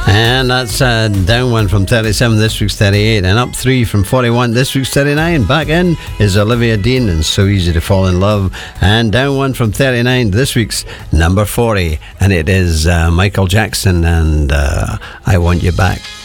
And that's down one from 37, this week's 38, and up 3 from 41, this week's 39. Back in is Olivia Dean and So Easy to Fall in Love, and down one from 39, this week's number 40, and it is Michael Jackson and I Want You Back.